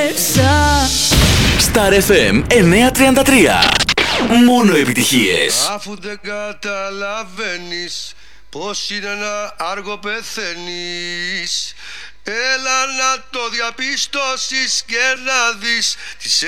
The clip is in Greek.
Star FM 933. Μόνο επιτυχίες. Αφού δεν καταλαβαίνεις πως είναι να άργο πεθαίνεις, έλα να το διαπιστώσεις και να δεις τις